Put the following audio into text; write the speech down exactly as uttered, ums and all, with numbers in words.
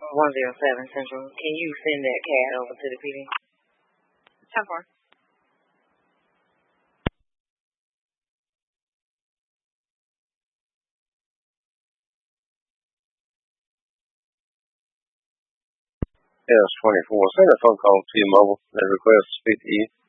one zero seven Central. Can you send that cat over to the P D? ten four. Yes, twenty-four. Send a phone call to T-Mobile and request to speak to you.